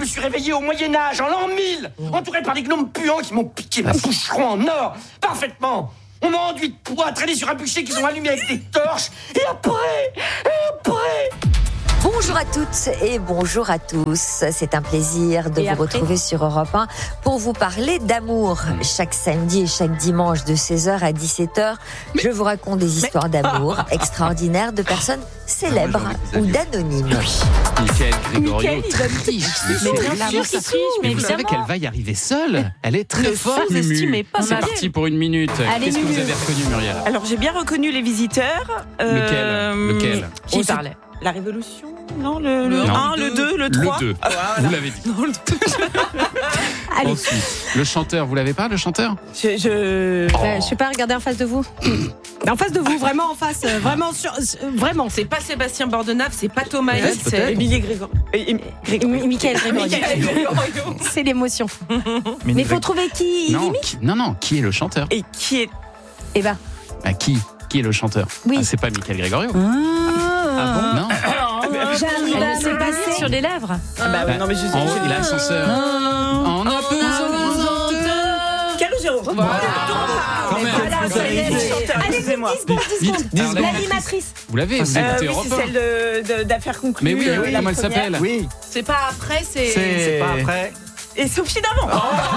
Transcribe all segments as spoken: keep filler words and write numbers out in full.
me suis réveillé au Moyen-Âge, en l'an mille, entouré par des gnomes puants qui m'ont piqué ma boucheron en or, parfaitement. On m'a enduit de poids, traîné sur un bûcher qu'ils ont allumé avec des torches. Et après, et après... Bonjour à toutes et bonjour à tous. C'est un plaisir de et vous après retrouver sur Europe un pour vous parler d'amour. Chaque samedi et chaque dimanche de seize heures à dix-sept heures, mais... je vous raconte des histoires mais... d'amour extraordinaires de personnes célèbres ah, ou d'anonymes. Mickaël Grégorio, Mickaël, il donne triche. Mais bien sûr qu'il triche, mais vous savez qu'elle va y arriver seule. Elle est très ne forte, Mumu. Pas C'est parti pour une minute. Allez, Qu'est-ce que Mumu. vous avez reconnu, Muriel? Alors, j'ai bien reconnu les visiteurs. Euh, Lequel Lequel Qui On parlait La Révolution. Non, le, le Non. un, le deux, le trois. Le deux, Ah, voilà. vous l'avez dit. Non, le deux. Allez. Ensuite, le chanteur, vous l'avez pas, le chanteur? Je, je... Oh. Euh, je sais pas, regardez en face de vous. En face de vous, vraiment en face, euh, vraiment sur, euh, vraiment. C'est pas Sébastien Bordenave, c'est pas Thomas Ouais, Hill, peut-être. c'est Émilie Grégoire. Mi- Mickaël Grégorio. C'est l'émotion. Mais il faut trouver qui il Non, imite. qui, non, non, qui est le chanteur? Et qui est... Eh ben, Ah, qui Qui est le chanteur? Oui. Ah, c'est pas Mickaël Grégorio. ah, bon Non. j'arrive à c'est me pas passer sur les lèvres. Ah bah, ouais, non, mais je sais. En haut, je- il a l'ascenseur. En apesanteur. Calogero. Voilà. Quand même. Voilà, Vous ça avez y est, dit. le chanteur, Allez, excusez-moi. dix secondes, dix Vite, secondes. dix secondes. L'animatrice. Vous l'avez, vous Euh, écoutez oui, Europe c'est un. celle de- de- d'affaires conclues. Mais oui, euh, oui, la comment elle première. s'appelle? Oui, C'est pas après, c'est. c'est pas après. Et Sophie d'avant.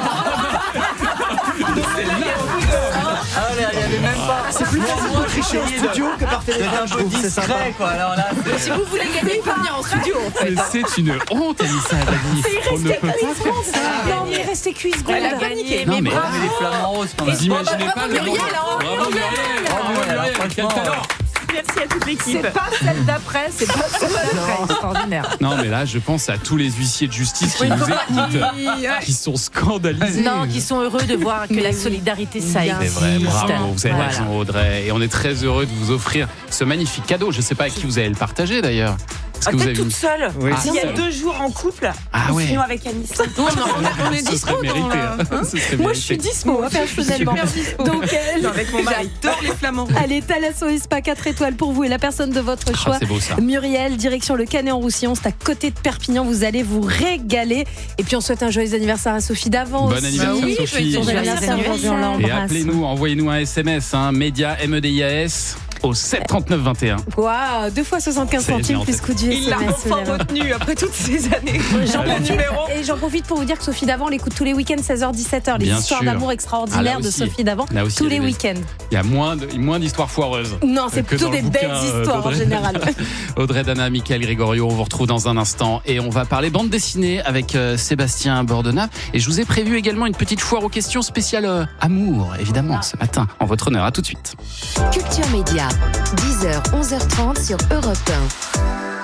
Ah, il y avait même pas. C'est plus facile de tricher au studio que par téléphone, je trouve. C'est discret, quoi. Alors là, c'est- Si vous voulez gagner, il faut venir en studio en fait. Mais c'est une honte, Anissa Dani. On ne peut pas faire ça. Non, mais restez cuisse Elle a secondes. gagné, Non, mais mais- bravo. mais les flamants roses, quand même. Vous imaginez bravo, pas le Muriel, nombre- hein. Bravo Muriel. Bravo Muriel, quel franchement. talent. Merci à toute l'équipe. C'est pas celle d'après, c'est pas celle d'après. Extraordinaire. Non, mais là, je pense à tous les huissiers de justice qui Oui, nous faut pas écoutent, dire. qui sont scandalisés. Non, qui sont heureux de voir que la solidarité, ça Bien C'est vrai, existe. bravo, vous avez Voilà. raison Audrey. Et on est très heureux de vous offrir ce magnifique cadeau. Je ne sais pas à qui vous allez le partager d'ailleurs. Est-ce Ah, que vous peut-être avez toute seule. Oui. S'il y a Ah, deux jours en couple, Ah ou ouais. sinon avec Anis. Ouais, non, on, a- on est Ce dispo serait mérité. dans la- hein. Ce serait Moi, je suis mérité. dispo, hein, personnellement. Super dispo. Donc, euh, Non, avec mon mari. J'adore les flamants rouges. allez, Thalasso et Spa quatre étoiles pour vous et la personne de votre Ah, choix. c'est beau ça. Muriel, direction le Canet-en-Roussillon, c'est à côté de Perpignan, vous allez vous régaler. Et puis on souhaite un joyeux anniversaire à Sophie d'avant. Bon aussi. anniversaire, Bah oui, Sophie. joyeux Joyeux anniversaire, anniversaire, Sophie. on Et l'embrasse. appelez-nous, envoyez-nous un S M S, hein, Média M E D I A S au sept trente-neuf vingt et un. Waouh, deux fois soixante-quinze Ça y est, centimes j'ai en plus tête. coût du S Il l'a M S. enfin retenu après toutes ces années. J'en Allez. profite, et j'en profite pour vous dire que Sophie d'avant l'écoute tous les week-ends seize heures dix-sept heures, les Bien histoires sûr. d'amour Ah, extraordinaires là de aussi. Sophie d'avant Là aussi, tous il y a les des- week-ends. Il y a moins, de, moins d'histoires foireuses. Non, c'est que plutôt dans des le belles bouquin, euh, histoires en d'Audrey. général. Audrey Dana, Mickaël Grégorio, on vous retrouve dans un instant et on va parler bande dessinée avec euh, Sébastien Bordenave. Et je vous ai prévu également une petite foire aux questions spéciales euh, amour, évidemment, ce matin, en votre honneur. À tout de suite. Culture Média, dix heures, onze heures trente sur Europe un.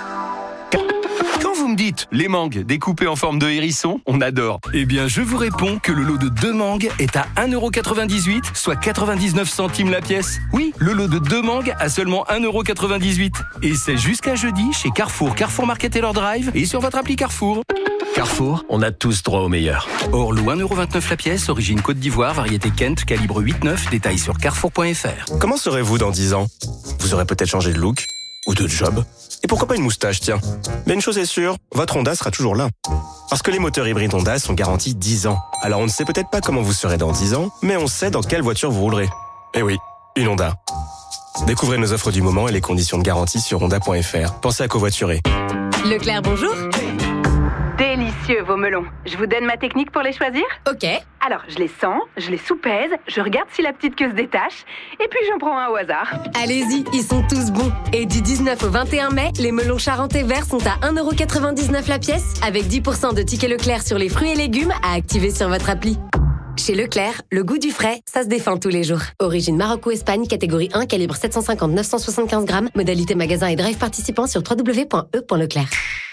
Quand vous me dites les mangues découpées en forme de hérisson, on adore. Eh bien, je vous réponds que le lot de deux mangues est à un euro quatre-vingt-dix-huit, soit quatre-vingt-dix-neuf centimes la pièce. Oui, le lot de deux mangues à seulement un euro quatre-vingt-dix-huit. Et c'est jusqu'à jeudi chez Carrefour, Carrefour Market et leur drive et sur votre appli Carrefour. Carrefour, on a tous droit au meilleur. Orlo, un euro vingt-neuf la pièce, origine Côte d'Ivoire, variété Kent, calibre huit neuf, détail sur carrefour point f r. Comment serez-vous dans dix ans? Vous aurez peut-être changé de look ou de job. Et pourquoi pas une moustache, tiens. Mais une chose est sûre, votre Honda sera toujours là. Parce que les moteurs hybrides Honda sont garantis dix ans. Alors on ne sait peut-être pas comment vous serez dans dix ans, mais on sait dans quelle voiture vous roulerez. Eh oui, une Honda. Découvrez nos offres du moment et les conditions de garantie sur honda point f r. Pensez à covoiturer. Leclerc, bonjour. Délicieux vos melons. Je vous donne ma technique pour les choisir? Ok. Alors, je les sens, je les soupèse, je regarde si la petite queue se détache, et puis j'en prends un au hasard. Allez-y, ils sont tous bons. Et du dix-neuf au vingt et un mai, les melons charentais verts sont à un euro quatre-vingt-dix-neuf la pièce, avec dix pour cent de tickets Leclerc sur les fruits et légumes à activer sur votre appli. Chez Leclerc, le goût du frais, ça se défend tous les jours. Origine Maroc ou Espagne, catégorie un, calibre sept cent cinquante neuf cent soixante-quinze grammes, modalité magasin et drive participant sur w w w point e point leclerc.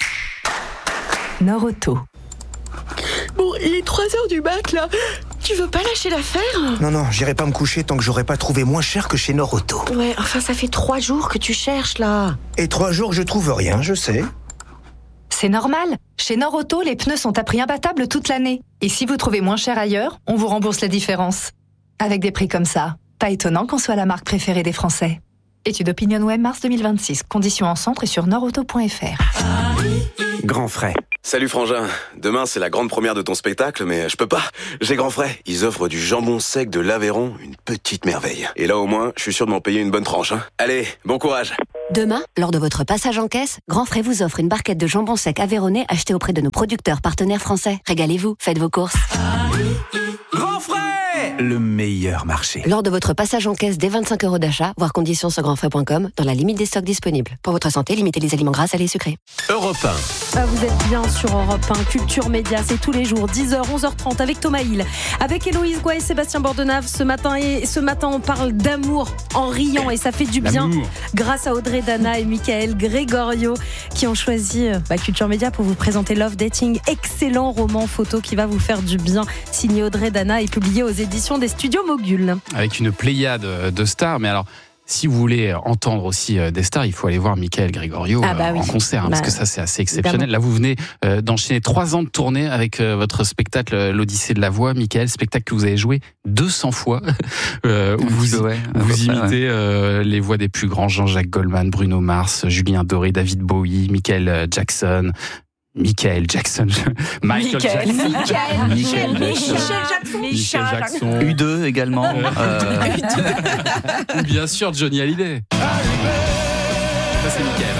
Nord-Auto. Bon, il est trois heures du bac, là. Tu veux pas lâcher l'affaire? Non, non, j'irai pas me coucher tant que j'aurai pas trouvé moins cher que chez Nord-Auto. Ouais, enfin, ça fait trois jours que tu cherches, là. Et trois jours, je trouve rien, je sais. C'est normal. Chez Nord-Auto, les pneus sont à prix imbattable toute l'année. Et si vous trouvez moins cher ailleurs, on vous rembourse la différence. Avec des prix comme ça, pas étonnant qu'on soit la marque préférée des Français. Étude Opinion Web mars deux mille vingt-six. Conditions en centre et sur nordauto point f r. Grand frais. Salut frangin, demain c'est la grande première de ton spectacle, mais je peux pas, j'ai grand frais. Ils offrent du jambon sec de l'Aveyron, une petite merveille. Et là au moins, je suis sûr de m'en payer une bonne tranche. Hein. Allez, bon courage. Demain, lors de votre passage en caisse, Grand Frais vous offre une barquette de jambon sec aveyronnais achetée auprès de nos producteurs partenaires français. Régalez-vous, faites vos courses. Grand Frais, le meilleur marché. Lors de votre passage en caisse dès vingt-cinq euros d'achat, voir conditions sur grand frais point com, dans la limite des stocks disponibles. Pour votre santé, limitez les aliments gras, salés et sucrés. Europe un. Ah, vous êtes bien sur Europe un, Culture Média, c'est tous les jours, dix heures, onze heures trente, avec Thomas Hill, avec Héloïse Goua et Sébastien Bordenave. Ce matin, et ce matin, on parle d'amour en riant et ça fait du bien. L'amour. Grâce à Audrey Dana et Michael Gregorio qui ont choisi bah, Culture Média pour vous présenter Love Dating, excellent roman photo qui va vous faire du bien, signé Audrey Dana et publié aux éditions des Studios Mogul. Avec une pléiade de stars, mais alors... Si vous voulez entendre aussi des stars, il faut aller voir Michael Gregorio ah bah euh, oui. en concert, hein, bah, parce que ça c'est assez exceptionnel. évidemment. Là, vous venez euh, d'enchaîner trois ans de tournée avec euh, votre spectacle L'Odyssée de la voix, Michael, spectacle que vous avez joué deux cents fois, euh, où vous, peu, ouais, vous près, imitez ouais. euh, les voix des plus grands, Jean-Jacques Goldman, Bruno Mars, Julien Doré, David Bowie, Michael Jackson. Michael Jackson, Michael Michael. Jackson, Michael. Michael Michel Jackson, Jackson. Michel Jackson, U deux également. euh, ou bien sûr Johnny Hallyday. Ça c'est Michael.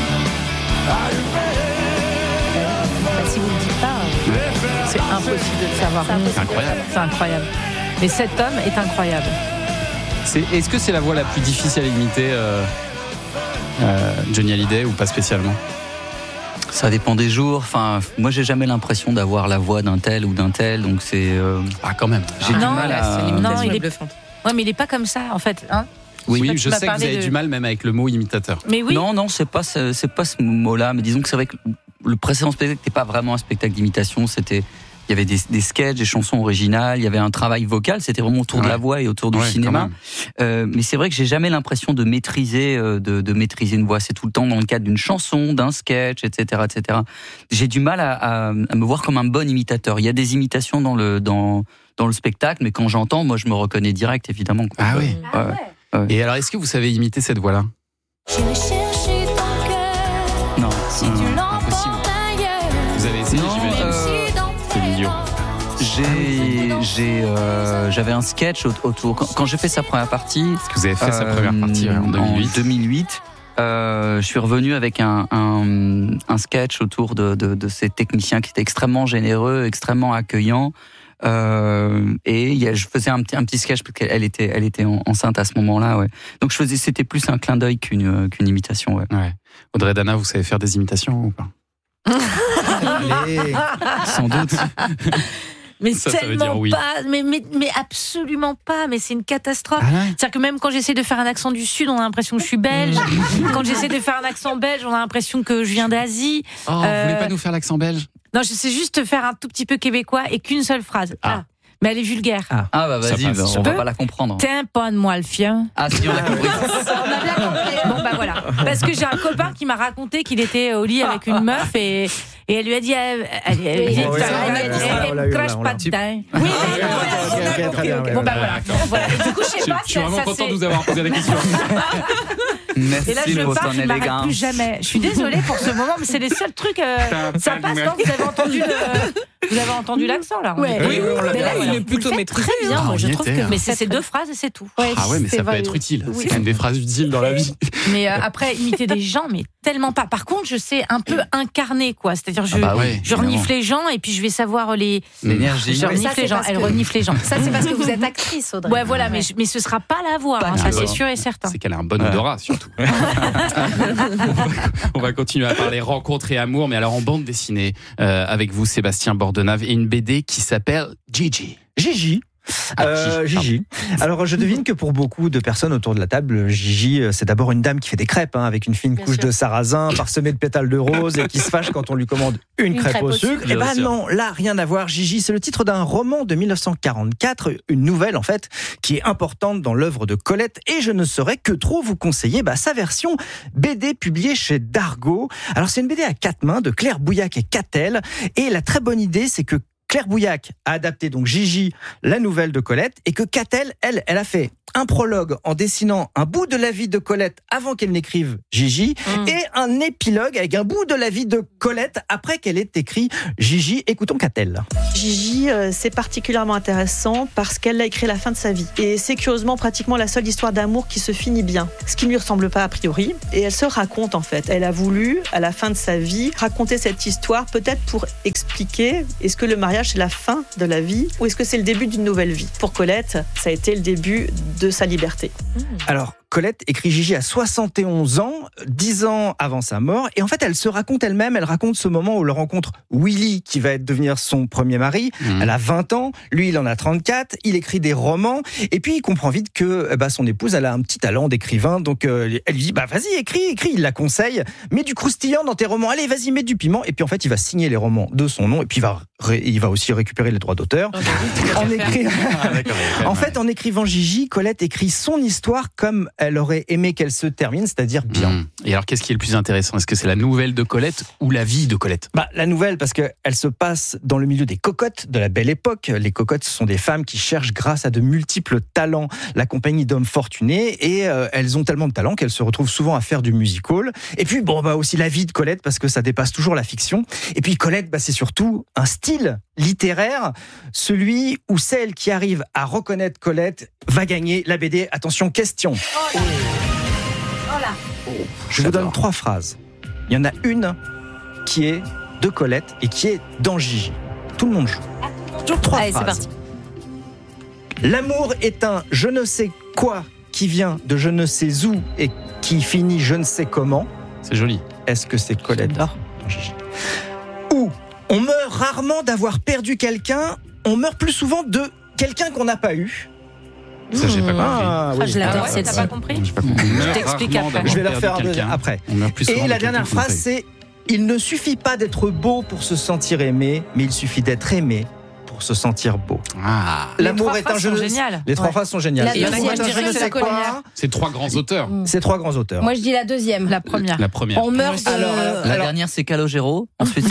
Bah, si vous ne le dites pas, c'est impossible de le savoir. C'est incroyable. C'est incroyable. Mais cet homme est incroyable. C'est, est-ce que c'est la voix la plus difficile à imiter, euh, euh, Johnny Hallyday, ou pas spécialement? Ça dépend des jours. Enfin, moi, j'ai jamais l'impression d'avoir la voix d'un tel ou d'un tel, donc c'est. Euh, ah, quand même. J'ai Ah, du non, mal là, à. c'est non, il est Ouais, mais il est pas comme ça, en fait. Hein Oui, je, sais pas, je tu m'as sais que vous parlé avez de... du mal même avec le mot imitateur. Mais oui. Non, non, c'est pas, c'est, c'est pas ce mot-là. Mais disons que c'est vrai que le précédent spectacle n'était pas vraiment un spectacle d'imitation. C'était, il y avait des, des sketchs, des chansons originales, il y avait un travail vocal. C'était vraiment autour Ouais. de la voix et autour du Ouais, cinéma. Euh, mais c'est vrai que j'ai jamais l'impression de maîtriser, euh, de, de maîtriser une voix. C'est tout le temps dans le cadre d'une chanson, d'un sketch, et cetera, et cetera. J'ai du mal à, à, à me voir comme un bon imitateur. Il y a des imitations dans le dans dans le spectacle, mais quand j'entends, moi, je me reconnais direct, évidemment. Quoi. Ah oui. Ouais, ouais. Et alors, est-ce que vous savez imiter cette voix-là? J'irai chercher ton cœur Non. si tu non. l'emportes ailleurs. Vous avez essayé, Non, j'imagine. euh, C'est idiot. J'ai, j'ai, euh, j'avais un sketch autour. Quand, quand j'ai fait sa première partie, Parce que vous avez fait sa première partie ouais, en deux mille huit. En deux mille huit, euh, je suis revenu avec un, un, un sketch autour de, de, de ces techniciens qui étaient extrêmement généreux, extrêmement accueillants. Euh, et il y a, je faisais un petit, un petit sketch parce qu'elle était, elle était enceinte à ce moment-là. Ouais. Donc je faisais, c'était plus un clin d'œil qu'une, qu'une imitation. Ouais. Ouais. Audrey Dana, vous savez faire des imitations ou pas? Allez, sans doute. Mais Ça, ça veut tellement dire oui. pas, mais, mais, mais absolument pas, mais c'est une catastrophe. Ah ouais. C'est-à-dire que même quand j'essaie de faire un accent du Sud, on a l'impression que je suis belge. Quand j'essaie de faire un accent belge, on a l'impression que je viens d'Asie. Oh, vous Euh, voulez pas nous faire l'accent belge? Non, je sais juste faire un tout petit peu québécois et qu'une seule phrase. Ah. Ah. Mais elle est vulgaire. Ah, ah bah vas-y, bah, on va pas la comprendre. T'es un pas de moi le fien. Ah si, on a compris. Bon bah voilà. Parce que j'ai un copain qui m'a raconté qu'il était au lit avec une meuf et, et elle lui a dit, elle, elle, elle, elle, Oui, oui, elle, on l'a elle, dit, ça, elle on l'a me eu, crache on pas l'a- de teint. Oui, Oui, ok, ok, très bien, bon bah voilà. Voilà. Et du coup, je sais pas. Je suis vraiment ça, content c'est- de vous avoir posé la question. Merci Et là, je pour pars, ton je m'arrête élégance. plus jamais. Je suis désolée pour ce moment, mais c'est les seuls trucs. Euh, ça passe, non? Vous avez entendu le, vous avez entendu l'accent là? Ouais. Oui, oui, on l'a Mais bien. là, Il il est est plutôt plutôt maîtrisé, très bien. hein. Moi, je On y trouve était, que, hein. mais c'est ces deux phrases et c'est tout. Ouais, Ah ouais, mais c'est ça peut vrai. être utile. Oui. C'est quand même des phrases utiles dans la vie. Mais euh, après, imiter des gens, mais tellement pas. Par contre, je sais un peu incarner, quoi. C'est-à-dire, je, Ah bah oui, je renifle évidemment. les gens et puis je vais savoir les. L'énergie. Je Ouais, ça, renifle c'est les gens, parce elle que- renifle les gens. Ça, c'est parce que vous êtes actrice, Audrey. Ouais, voilà, mais, je- mais ce sera pas la voix, Pas hein, la ça voix. c'est sûr et certain. C'est qu'elle a un bon Ouais. odorat, surtout. On va continuer à parler rencontres et amour, mais alors en bande dessinée, euh, avec vous, Sébastien Bordenave, et une B D qui s'appelle Gigi. Gigi. Euh, Gigi. Alors, je devine que pour beaucoup de personnes autour de la table, Gigi, c'est d'abord une dame qui fait des crêpes, hein, avec une fine Bien couche sûr. de sarrasin parsemée de pétales de rose et qui se fâche quand on lui commande une, Une crêpe, crêpe au au sucre. sucre. Eh ben Bien sûr. non, là, rien à voir. Gigi, c'est le titre d'un roman de dix-neuf cent quarante-quatre, une nouvelle en fait, qui est importante dans l'œuvre de Colette, et je ne saurais que trop vous conseiller bah, sa version B D publiée chez Dargaud. Alors, c'est une B D à quatre mains de Claire Bouillac et Catel, et la très bonne idée, c'est que Claire Bouillac a adapté donc Gigi, la nouvelle de Colette, et que Catel, elle, elle a fait un prologue en dessinant un bout de la vie de Colette avant qu'elle n'écrive Gigi, mmh. et un épilogue avec un bout de la vie de Colette après qu'elle ait écrit Gigi. Écoutons Catel. Gigi, euh, c'est particulièrement intéressant parce qu'elle a écrit la fin de sa vie. Et c'est curieusement pratiquement la seule histoire d'amour qui se finit bien, ce qui ne lui ressemble pas a priori. Et elle se raconte en fait. Elle a voulu, à la fin de sa vie, raconter cette histoire peut-être pour expliquer est-ce que le mariage c'est la fin de la vie ou est-ce que c'est le début d'une nouvelle vie. Pour Colette, ça a été le début de sa liberté. Alors, Colette écrit Gigi à soixante et onze ans, dix ans avant sa mort, et en fait elle se raconte elle-même, elle raconte ce moment où elle rencontre Willy qui va devenir son premier mari. Mmh. Elle a vingt ans, lui il en a trente-quatre, il écrit des romans, et puis il comprend vite que bah, son épouse elle a un petit talent d'écrivain, donc euh, elle lui dit bah vas-y écris, écris, il la conseille, mets du croustillant dans tes romans, allez vas-y mets du piment, et puis en fait il va signer les romans de son nom, et puis il va, ré, il va aussi récupérer les droits d'auteur. Oh, en, écri... en fait en écrivant Gigi, Colette écrit son histoire comme elle aurait aimé qu'elle se termine, c'est-à-dire bien. Mmh. Et alors, qu'est-ce qui est le plus intéressant ? Est-ce que c'est la nouvelle de Colette ou la vie de Colette ? Bah, la nouvelle, parce qu'elle se passe dans le milieu des cocottes de la Belle Époque. Les cocottes, ce sont des femmes qui cherchent, grâce à de multiples talents, la compagnie d'hommes fortunés, et euh, elles ont tellement de talent qu'elles se retrouvent souvent à faire du music-hall. Et puis, bon, bah, aussi la vie de Colette, parce que ça dépasse toujours la fiction. Et puis, Colette, bah, c'est surtout un style littéraire, celui où celle qui arrive à reconnaître Colette va gagner la B D. Attention, question. Oh là. Oh là. Oh, je vous donne trois phrases. Il y en a une qui est de Colette et qui est dans Gigi. Tout le monde joue. Toujours trois Allez, phrases. c'est parti. L'amour est un je ne sais quoi qui vient de je ne sais où et qui finit je ne sais comment. C'est joli. Est-ce que c'est Colette dans Gigi ? Ou on meurt rarement d'avoir perdu quelqu'un, on meurt plus souvent de quelqu'un qu'on n'a pas eu. Ça, j'ai pas compris. Ah, oui. Ah, je l'adore, Ah, cette ouais, t'as pas compris J'ai pas compris. Je t'explique après. Je vais la faire après. Et la dernière phrase, c'est il ne suffit pas d'être beau pour se sentir aimé, mais il suffit d'être aimé pour se sentir beau. Ah. L'amour est un jeu. Génial. Les trois ouais. phrases sont géniales. La deuxième, je dirais que c'est la première. C'est trois grands auteurs. C'est trois grands auteurs. Moi, je dis la deuxième. La première. La première. On meurt de... Alors, La alors, dernière, c'est Calogero. Ensuite,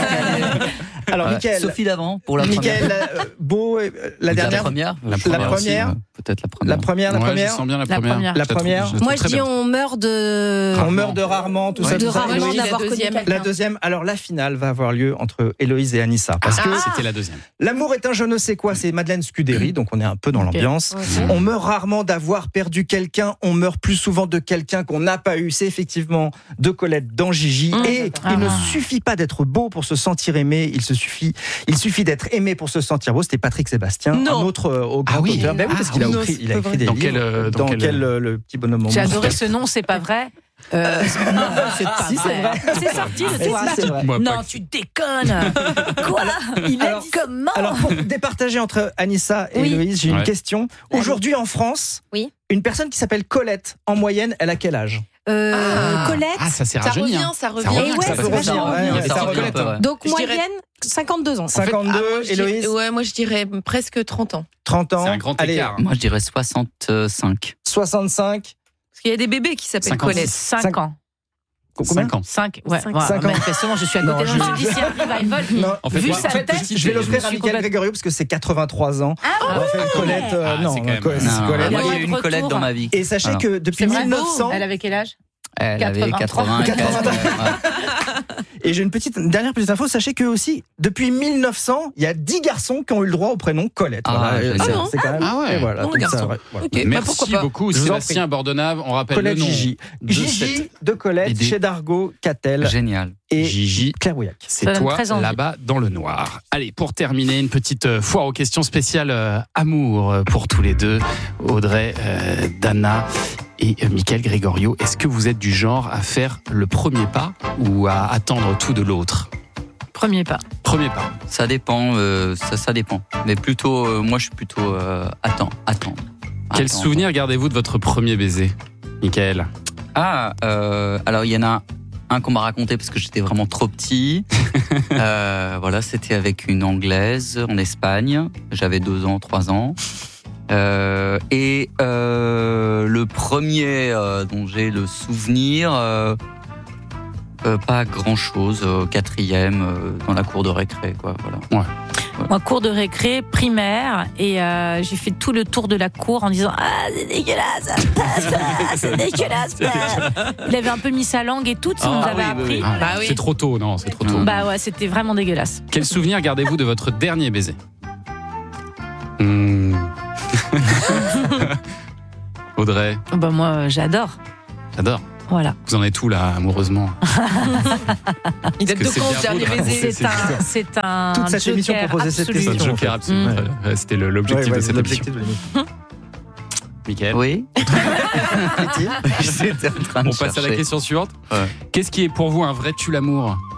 c'est alors euh, Mickaël, Sophie d'avant pour la Mickaël, première. euh, Beau, euh, la dernière. La première. La première. première. aussi, ouais. Peut-être la première. La première, la Ouais, première. je sens bien la La première. première. La Je la trouve- première. je la trouve Moi, je très dis belle. on meurt de... On meurt de rarement, tout Ouais. ça, De tout ça. rarement Héloïse. d'avoir connu deuxième. quelqu'un. La deuxième, alors la finale va avoir lieu entre Héloïse et Anissa. Parce que C'était la deuxième. l'amour est un je ne sais quoi, c'est Madeleine Scudéry, donc on est un peu dans l'ambiance. Okay. On meurt rarement d'avoir perdu quelqu'un, on meurt plus souvent de quelqu'un qu'on n'a pas eu. C'est effectivement de Colette dans Gigi. Mmh. Et Ah. il ne suffit pas d'être beau pour se sentir aimé, il, se suffit, il suffit d'être aimé pour se sentir beau. C'était Patrick Sébastien, Non. un autre euh, au grand Ah oui. auteur. Ben oui, Ah, parce qu'il a, non, écrit, c'est il a pas écrit vrai. des Dans livres. quel, euh, dans dans quel- quel, euh, le petit bonhomme au J'ai monde. adoré ce nom, c'est pas vrai. Euh, non, c'est pas Si, c'est vrai. C'est sorti de Et toi. si, c'est vrai. Moi, Non, pas- tu déconnes. Quoi Il a Alors- dit comment Alors, pour départager entre Anissa et Oui. Héloïse, j'ai une Ouais. question. Aujourd'hui, en France, Oui. une personne qui s'appelle Colette, en moyenne, elle a quel âge ? Euh, Ah. Colette. Ah, ça s'est Ça rajeuni. revient, hein. ça revient. Ça Et ouais, ça c'est peut vachement revenir. revenu. Ouais, Ça ça revient revient. un peu, ouais. Donc, Je dirais- moyenne, cinquantedeux ans. cinquante-deux, Ah, moi, je dirais- Héloïse, Ouais, moi je dirais presque trente ans. trente ans. C'est un grand Allez, écart. Moi, je dirais soixante-cinq. soixante-cinq. Parce qu'il y a des bébés qui s'appellent cinquante-six. Colette. cinq ans. Combien ? cinq ans. cinq Ouais. Cinq. Voilà, Cinq ans. manifestement, je suis à Non, côté. je- Je me suis dit, c'est un revival. Non. En fait, Vu moi, sa en fait, tête, petite, Je vais je me l'offrir suis à Mickaël complètement- Grégorio parce que c'est quatre-vingt-trois ans. Ah On va faire Colette. euh, Ah, non, c'est quand même- Colette, Non, c'est Colette. moi, il y a Elle eu est une de Colette retour. dans ma vie. Et sachez Alors, que depuis C'est vrai. mille neuf cents, Elle avait quel âge Elle avait quatre-vingts. quatre-vingts. et j'ai une petite une dernière petite info, sachez que aussi depuis mille neuf cents, il y a dix garçons qui ont eu le droit au prénom Colette. Ah, Voilà, génial. c'est- Ah bon c'est quand même. Ah ouais. Et voilà, Bon, donc garçon. ça, ouais, voilà. Ok, bah, Merci pourquoi pas. beaucoup, Je vous en Sébastien Bordenave. On rappelle Colette le nom Gigi. de Gigi cette de Colette idée. chez Dargaud, Catel Génial. et Gigi. Claire Bouillac. C'est Ça donne toi, très envie. là-bas, dans le noir. Allez, pour terminer, une petite euh, foire aux questions spéciales euh, amour euh, pour tous les deux. Audrey, euh, Dana et euh, Mickaël Grégorio. Est-ce que vous êtes du genre à faire le premier pas ou à attendre tout de l'autre ? Premier pas. Premier pas. Ça dépend, euh, ça, ça dépend. Mais plutôt, euh, moi, je suis plutôt euh, attends, attends. Quel Attends. souvenir gardez-vous de votre premier baiser, Mickaël ? Ah, euh, alors il y en a un qu'on m'a raconté parce que j'étais vraiment trop petit. euh, voilà, c'était avec une Anglaise en Espagne. J'avais deux ans, trois ans. Euh, et euh, le premier euh, dont j'ai le souvenir, euh, euh, pas grand-chose, euh, quatrième, euh, dans la cour de récré, quoi. Voilà. Ouais. Moi, cours de récré, primaire, et euh, j'ai fait tout le tour de la cour en disant ah c'est dégueulasse, c'est dégueulasse. Il avait un peu mis sa langue et tout, ça Ah, nous avait oui, appris. oui, oui. Bah oui. C'est trop tôt, non, c'est trop tôt. Bah ouais, c'était vraiment dégueulasse. Quel souvenir gardez-vous de votre dernier baiser? Hmm. Audrey? Bah moi, j'adore. J'adore. Voilà. Vous en êtes où là, amoureusement? Il date de Parce que quand c'est ce dernier bien beau de baiser raconter C'est un, ces c'est un Toute cette émission joker proposait cette absolu. C'est un question. joker absolu. Ouais. Ouais, C'était le- l'objectif Ouais, ouais, de cette l'objectif émission. de l'émission. Mickaël? Oui. J'étais en train de On passe à la chercher. question suivante. Ouais. Qu'est-ce qui est pour vous un vrai tue-l'amour?